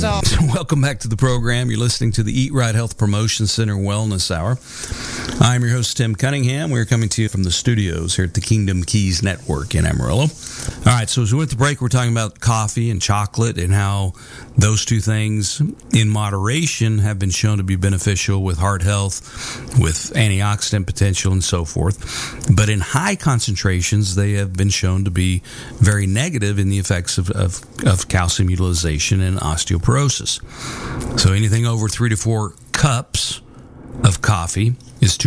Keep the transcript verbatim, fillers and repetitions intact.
Welcome back to the program. You're listening to the Eat Right Health Promotion Center Wellness Hour. I'm your host, Tim Cunningham. We're coming to you from the studios here at the Kingdom Keys Network in Amarillo. All right, so as we went to break, we're talking about coffee and chocolate and how those two things in moderation have been shown to be beneficial with heart health, with antioxidant potential, and so forth. But in high concentrations, they have been shown to be very negative in the effects of, of, of calcium utilization and osteoporosis. So anything over three to four cups of coffee is too